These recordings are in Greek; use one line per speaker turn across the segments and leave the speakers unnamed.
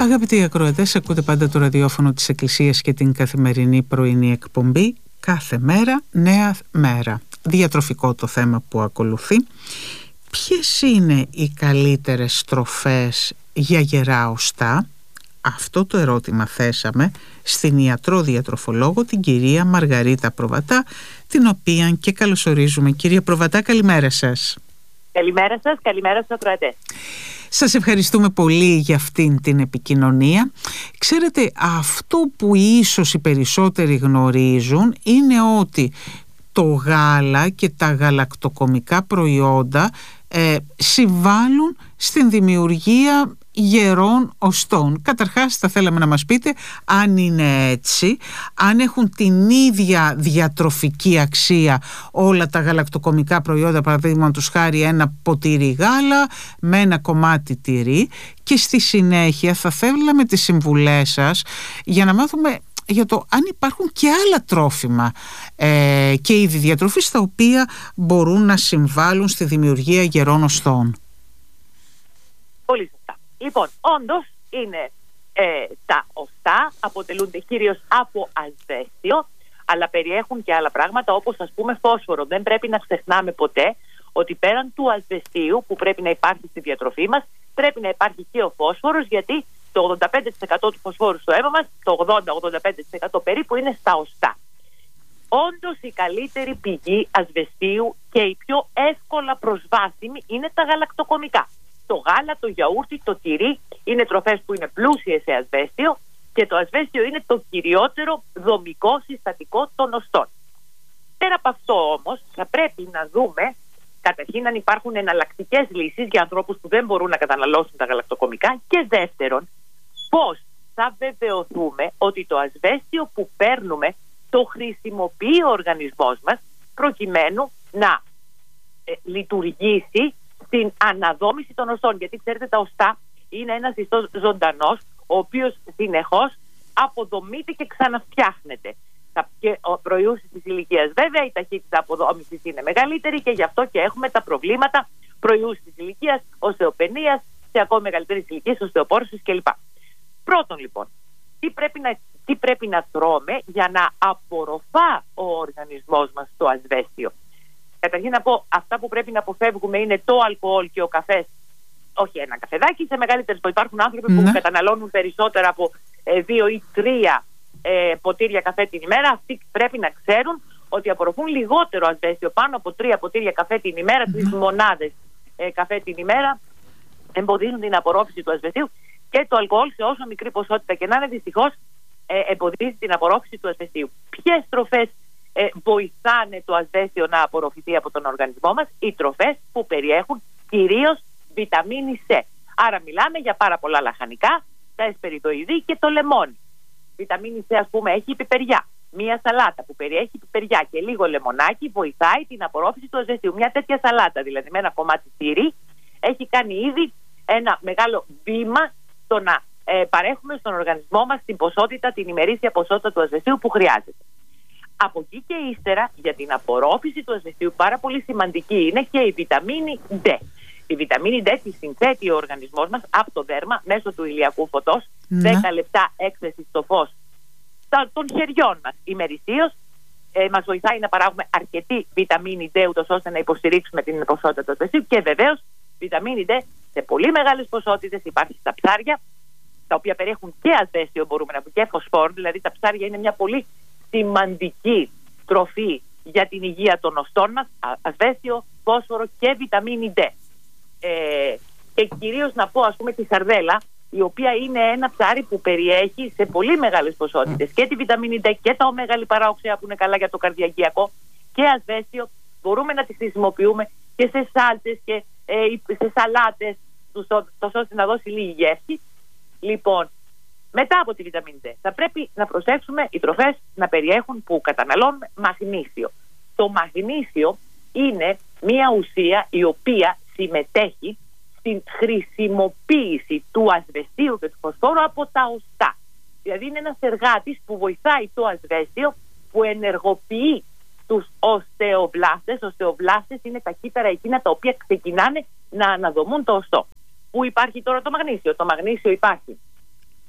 Αγαπητοί ακροατές, ακούτε πάντα το ραδιόφωνο της Εκκλησίας και την καθημερινή πρωινή εκπομπή «Κάθε μέρα, νέα μέρα». Διατροφικό το θέμα που ακολουθεί. Ποιες είναι οι καλύτερες τροφές για γερά οστά? Αυτό το ερώτημα θέσαμε στην ιατρό-διατροφολόγο, την κυρία Μαργαρίτα Προβατά, την οποία και καλωσορίζουμε. Κυρία Προβατά, καλημέρα σας.
Καλημέρα σας, καλημέρα στους ακροατές.
Σας ευχαριστούμε πολύ για αυτήν την επικοινωνία. Ξέρετε, αυτό που ίσως οι περισσότεροι γνωρίζουν είναι ότι το γάλα και τα γαλακτοκομικά προϊόντα συμβάλλουν στην δημιουργία γερών οστών. Καταρχάς θα θέλαμε να μας πείτε αν είναι έτσι, αν έχουν την ίδια διατροφική αξία όλα τα γαλακτοκομικά προϊόντα, παραδείγματος χάρη ένα ποτήρι γάλα με ένα κομμάτι τυρί, και στη συνέχεια θα θέλαμε τις συμβουλές σας για να μάθουμε για το αν υπάρχουν και άλλα τρόφιμα και είδη διατροφής τα οποία μπορούν να συμβάλλουν στη δημιουργία γερών οστών.
Πολύ σωστά. Λοιπόν, όντως είναι τα οστά αποτελούνται κυρίως από ασβέστιο, αλλά περιέχουν και άλλα πράγματα όπως ας πούμε φόσφορο. Δεν πρέπει να ξεχνάμε ποτέ ότι πέραν του ασβεστίου που πρέπει να υπάρχει στη διατροφή μας, πρέπει να υπάρχει και ο φόσφορος, γιατί το 85% του φωσφόρου στο αίμα μας, το 80-85% περίπου είναι στα οστά. Όντως η καλύτερη πηγή ασβεστίου και η πιο εύκολα προσβάσιμη είναι τα γαλακτοκομικά. Το γάλα, το γιαούρτι, το τυρί είναι τροφές που είναι πλούσιες σε ασβέστιο και το ασβέστιο είναι το κυριότερο δομικό συστατικό των οστών. Πέρα από αυτό όμως θα πρέπει να δούμε καταρχήν αν υπάρχουν εναλλακτικές λύσεις για ανθρώπους που δεν μπορούν να καταναλώσουν τα γαλακτοκομικά, και δεύτερον πώς θα βεβαιωθούμε ότι το ασβέστιο που παίρνουμε το χρησιμοποιεί ο οργανισμός μας προκειμένου να λειτουργήσει στην αναδόμηση των οστών. Γιατί ξέρετε, τα οστά είναι ένας ιστός ζωντανός, ο οποίος συνεχώς αποδομείται και ξαναφτιάχνεται. Και ο προϊούσης της ηλικίας βέβαια η ταχύτητα αποδόμησης είναι μεγαλύτερη και γι' αυτό και έχουμε τα προβλήματα προϊούσης της ηλικίας, οστεοπαινίας, σε ακόμη μεγαλύτερης ηλικίας, οστεοπόρωσης κλπ. Πρώτον λοιπόν, τι πρέπει να τρώμε για να απορροφά ο οργανισμός μας το ασβέστιο? Καταρχήν να πω, αυτά που πρέπει να αποφεύγουμε είναι το αλκοόλ και ο καφές. Όχι ένα καφεδάκι, σε μεγαλύτερες που υπάρχουν άνθρωποι που καταναλώνουν περισσότερα από 2 ή 3 ποτήρια καφέ την ημέρα. Αυτοί πρέπει να ξέρουν ότι απορροφούν λιγότερο ασβέστιο. Πάνω από 3 ποτήρια καφέ την ημέρα, 3 μονάδες καφέ την ημέρα, εμποδίζουν την απορρόφηση του ασβεστίου, και το αλκοόλ σε όσο μικρή ποσότητα και να είναι, δυστυχώς εμποδίζει την απορρόφηση του ασβεστίου. Ποιες τροφές βοηθάνε το ασβέστιο να απορροφηθεί από τον οργανισμό μας? Οι τροφές που περιέχουν κυρίως βιταμίνη C. Άρα μιλάμε για πάρα πολλά λαχανικά, τα εσπεριδοειδή και το λεμόνι. Βιταμίνη C, ας πούμε, έχει η πιπεριά. Μία σαλάτα που περιέχει πιπεριά και λίγο λεμονάκι βοηθάει την απορρόφηση του ασβεστίου. Μια τέτοια σαλάτα, δηλαδή με ένα κομμάτι τυρί, έχει κάνει ήδη ένα μεγάλο βήμα στο να παρέχουμε στον οργανισμό μας την ημερήσια ποσότητα του ασβεστίου που χρειάζεται. Από εκεί και ύστερα, για την απορρόφηση του ασβεστίου πάρα πολύ σημαντική είναι και η βιταμίνη D. Η βιταμίνη D τη συνθέτει ο οργανισμός μας από το δέρμα μέσω του ηλιακού φωτός, 10 λεπτά έκθεση στο φως των χεριών μας ημερησίως. Μας βοηθάει να παράγουμε αρκετή βιταμίνη D, ούτως ώστε να υποστηρίξουμε την ποσότητα του ασβεστίου. Και βεβαίως βιταμίνη D σε πολύ μεγάλες ποσότητες υπάρχει στα ψάρια, τα οποία περιέχουν και ασβέστιο, μπορούμε να πούμε, και φωσφόρο. Δηλαδή τα ψάρια είναι μια πολύ σημαντική τροφή για την υγεία των οστών μας. Ασβέστιο, φόσφορο και βιταμίνη D. Και κυρίως να πω, ας πούμε, τη σαρδέλα, η οποία είναι ένα ψάρι που περιέχει σε πολύ μεγάλες ποσότητες και τη βιταμίνη D και τα ωμέγα λιπαρά οξέα που είναι καλά για το καρδιαγγειακό, και ασβέστιο. Μπορούμε να τη χρησιμοποιούμε και σε σάλτσες και σε σαλάτες, τόσο ώστε να δώσει λίγη γεύση. Λοιπόν, μετά από τη βιταμίνη D θα πρέπει να προσέξουμε οι τροφές να περιέχουν, που καταναλώνουμε, μαγνήσιο. Το μαγνήσιο είναι μια ουσία η οποία συμμετέχει στην χρησιμοποίηση του ασβεστίου και του φωσφόρου από τα οστά. Δηλαδή είναι ένας εργάτης που βοηθάει το ασβέστιο, που ενεργοποιεί τους οστεοβλάστες. Οστεοβλάστες είναι τα κύτταρα εκείνα τα οποία ξεκινάνε να αναδομούν το οστό. Πού υπάρχει τώρα το μαγνήσιο? Το μαγνήσιο υπάρχει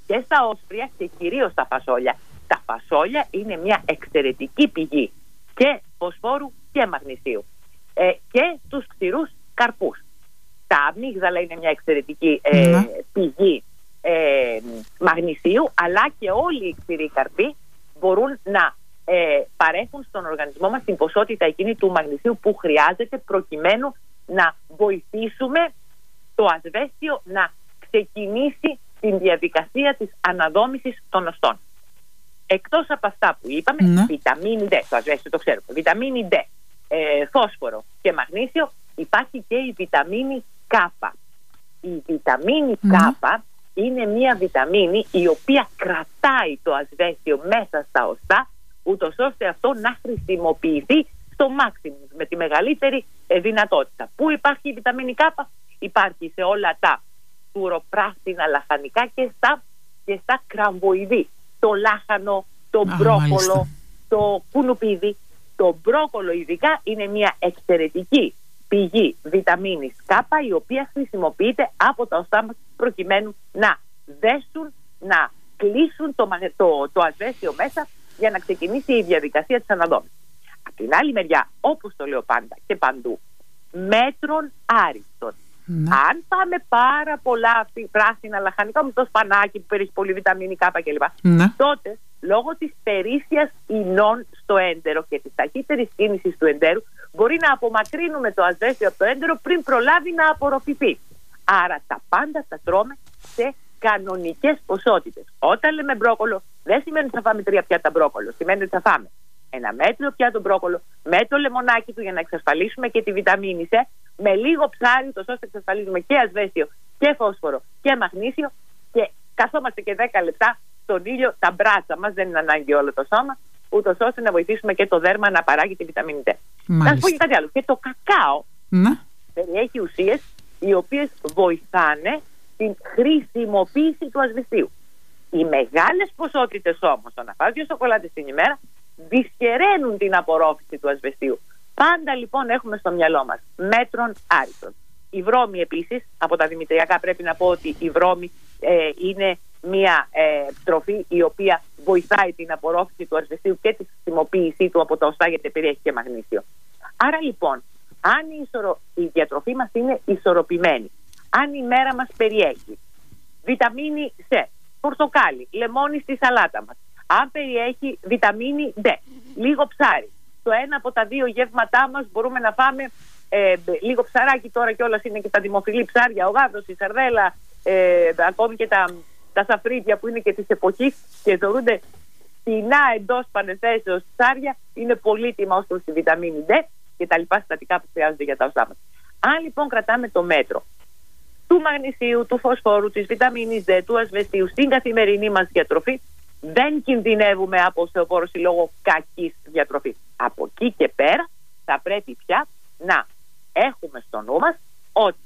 και στα όσπρια και κυρίως στα φασόλια. Τα φασόλια είναι μια εξαιρετική πηγή και φωσφόρου και μαγνησίου, και τους ξηρούς καρπούς. Τα αμύγδαλα είναι μια εξαιρετική πηγή μαγνησίου, αλλά και όλοι οι ξηροί καρποί μπορούν να παρέχουν στον οργανισμό μας την ποσότητα εκείνη του μαγνησίου που χρειάζεται προκειμένου να βοηθήσουμε το ασβέστιο να ξεκινήσει την διαδικασία της αναδόμησης των οστών. Εκτός από αυτά που είπαμε, βιταμίνη D, το ασβέστιο το ξέρουμε, βιταμίνη D, φόσφορο και μαγνήσιο, υπάρχει και η βιταμίνη K. Η βιταμίνη K είναι μια βιταμίνη η οποία κρατάει το ασβέστιο μέσα στα οστά, ούτως ώστε αυτό να χρησιμοποιηθεί στο maximum, με τη μεγαλύτερη δυνατότητα. Πού υπάρχει η βιταμίνη K? Υπάρχει σε όλα τα τουροπράσινα λαχανικά και στα κραμβοειδή. Το λάχανο, το μπρόκολο, το κουνουπίδι. Το μπρόκολο ειδικά είναι μια εξαιρετική πηγή βιταμίνης K, η οποία χρησιμοποιείται από τα οστά μας προκειμένου να δέσουν, να κλείσουν το ασβέστιο μέσα για να ξεκινήσει η διαδικασία της αναδόμησης. Από την άλλη μεριά, όπως το λέω πάντα και παντού, μέτρων άριστον. Αν πάμε πάρα πολλά πράσινα λαχανικά, όπως το σπανάκι που περιέχει πολύ βιταμίνη K κλπ., τότε λόγω της περίσσιας ινών στο έντερο και της ταχύτερης κίνησης του εντέρου, μπορεί να απομακρύνουμε το ασβέστιο από το έντερο πριν προλάβει να απορροφηθεί. Άρα τα πάντα τα τρώμε σε κανονικές ποσότητες. Όταν λέμε μπρόκολο, δεν σημαίνει ότι θα φάμε 3 πιάτα μπρόκολο. Σημαίνει ότι θα φάμε ένα μέτριο πιάτο μπρόκολο με το λεμονάκι του για να εξασφαλίσουμε και τη βιταμίνη C, με λίγο ψάρι, ώστε να εξασφαλίζουμε και ασβέστιο και φόσφορο και μαγνήσιο, και καθόμαστε και 10 λεπτά στον ήλιο, τα μπράτσα μας, δεν είναι ανάγκη όλο το σώμα, ούτως ώστε να βοηθήσουμε και το δέρμα να παράγει τη βιταμίνη D. Να σας πω και κάτι άλλο. Και το κακάο περιέχει ουσίες οι οποίες βοηθάνε την χρησιμοποίηση του ασβεστίου. Οι μεγάλες ποσότητες όμως, το να φας 2 σοκολάτες την ημέρα, δυσχεραίνουν την απορρόφηση του ασβεστίου. Πάντα λοιπόν έχουμε στο μυαλό μας μέτρων άριστον. Η βρώμη επίσης, από τα δημητριακά πρέπει να πω ότι η βρώμη είναι μια τροφή η οποία βοηθάει την απορρόφηση του ασβεστίου και τη χρησιμοποίησή του από τα οστά, γιατί περιέχει και μαγνήσιο. Άρα λοιπόν, αν η διατροφή μας είναι ισορροπημένη, αν η μέρα μας περιέχει βιταμίνη C, πορτοκάλι, λεμόνι στη σαλάτα μας, αν περιέχει βιταμίνη D, λίγο ψάρι, το ένα από τα 2 γεύματά μας μπορούμε να φάμε λίγο ψαράκι, τώρα κιόλας είναι και τα δημοφιλή ψάρια, ο γάβρος, η σαρδέλα, ακόμη και τα σαφρίδια που είναι και της εποχής και θεωρούνται φτηνά εντός πανεθέσεως ψάρια, είναι πολύτιμα ως προς τη βιταμίνη D και τα λοιπά συστατικά που χρειάζονται για τα οστά μας. Αν λοιπόν κρατάμε το μέτρο του μαγνησίου, του φωσφόρου, της βιταμίνης D, του ασβεστίου στην καθημερινή μας διατροφή, δεν κινδυνεύουμε από οστεοπόρωση λόγω κακής διατροφής. Από εκεί και πέρα θα πρέπει πια να έχουμε στο νου μας ότι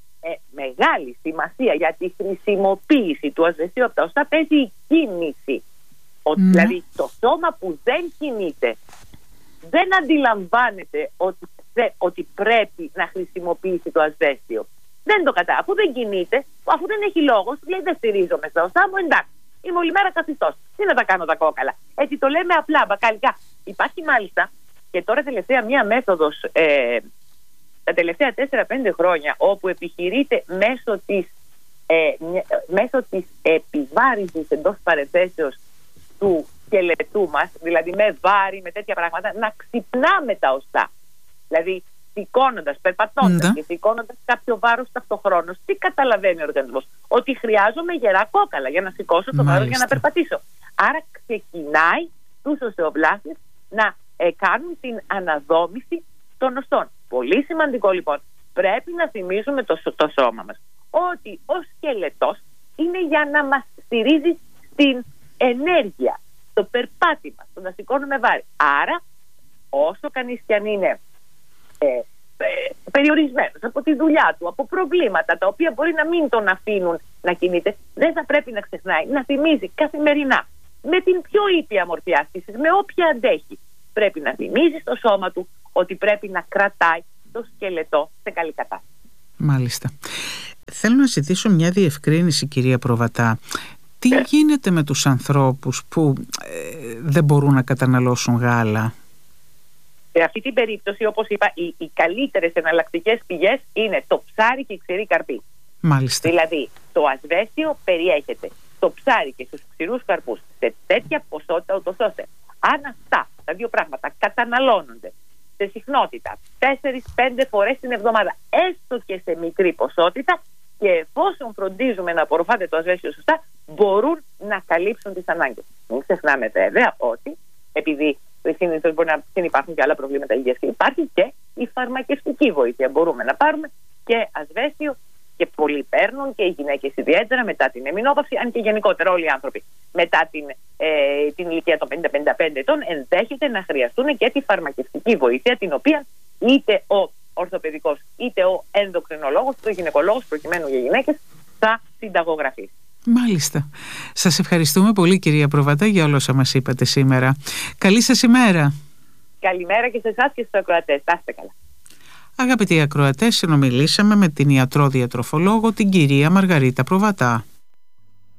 μεγάλη σημασία για τη χρησιμοποίηση του ασβεστίου από τα οστά παίζει η κίνηση. Δηλαδή το σώμα που δεν κινείται δεν αντιλαμβάνεται ότι πρέπει να χρησιμοποιήσει το ασβέστιο. Δεν το κατά. Αφού δεν κινείται, αφού δεν έχει λόγο, λέει δεν στηρίζομαι στα οστά μου, εντάξει. Είμαι όλη μέρα καθιστός. Τι να τα κάνω τα κόκαλα. Έτσι το λέμε απλά, μπακαλικά. Υπάρχει μάλιστα και τώρα τελευταία μία μέθοδος τα τελευταία 4-5 χρόνια, όπου επιχειρείται μέσω της επιβάρυνσης εντός παρενθέσεως του σκελετού μας, δηλαδή με βάρη, με τέτοια πράγματα, να ξυπνάμε τα οστά. Δηλαδή σηκώνοντας, περπατώντας και σηκώνοντας κάποιο βάρος ταυτοχρόνως, τι καταλαβαίνει ο οργανισμός? Ότι χρειάζομαι γερά κόκαλα για να σηκώσω το βάρος για να περπατήσω. Άρα ξεκινάει τους οστεοβλάστες να κάνουν την αναδόμηση των οστών. Πολύ σημαντικό λοιπόν, πρέπει να θυμίζουμε το σώμα μας ότι ο σκελετός είναι για να μας στηρίζει στην ενέργεια, το περπάτημα, το να σηκώνουμε βάρη. Άρα όσο κανείς κι αν είναι περιορισμένος από τη δουλειά του, από προβλήματα τα οποία μπορεί να μην τον αφήνουν να κινείται, δεν θα πρέπει να ξεχνάει να θυμίζει καθημερινά, με την πιο ήπια μορφή άσκησης, με όποια αντέχει, πρέπει να θυμίζει στο σώμα του ότι πρέπει να κρατάει το σκελετό σε καλή κατάσταση.
Μάλιστα. Θέλω να ζητήσω μια διευκρίνηση, κυρία Προβατά. Τι γίνεται με τους ανθρώπους που δεν μπορούν να καταναλώσουν γάλα?
Σε αυτή την περίπτωση, όπως είπα, οι καλύτερες εναλλακτικές πηγές είναι το ψάρι και η ξηρή καρπή.
Μάλιστα.
Δηλαδή, το ασβέστιο περιέχεται στο ψάρι και στους ξηρούς καρπούς σε τέτοια ποσότητα, ούτως ώστε αν αυτά τα δύο πράγματα καταναλώνονται σε συχνότητα 4-5 φορές την εβδομάδα, έστω και σε μικρή ποσότητα, και εφόσον φροντίζουμε να απορροφάτε το ασβέστιο σωστά, μπορούν να καλύψουν τις ανάγκες. Μην ξεχνάμε βέβαια ότι, επειδή συνήθως μπορεί να υπάρχουν και άλλα προβλήματα υγείας, και υπάρχει και η φαρμακευτική βοήθεια. Μπορούμε να πάρουμε και ασβέστιο, και πολλοί παίρνουν, και οι γυναίκες ιδιαίτερα μετά την εμεινόπαυση, αν και γενικότερα όλοι οι άνθρωποι μετά την ηλικία των 50-55 ετών ενδέχεται να χρειαστούν και τη φαρμακευτική βοήθεια, την οποία είτε ο ορθοπαιδικός είτε ο ενδοκρινολόγος, ο γυναικολόγος προκειμένου για γυναίκες, θα συνταγογραφεί.
Μάλιστα. Σας ευχαριστούμε πολύ, κυρία Προβατά, για όλα όσα μας είπατε σήμερα. Καλή σας ημέρα.
Καλημέρα και σε εσάς και στους ακροατές. Να είστε καλά.
Αγαπητοί ακροατές, συνομιλήσαμε με την ιατρό-διατροφολόγο, την κυρία Μαργαρίτα Προβατά.